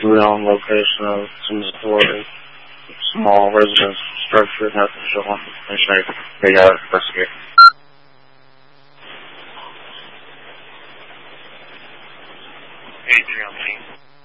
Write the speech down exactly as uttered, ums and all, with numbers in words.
real location of some sort of small residence structure. Nothing showing. They got to investigate. Adrian,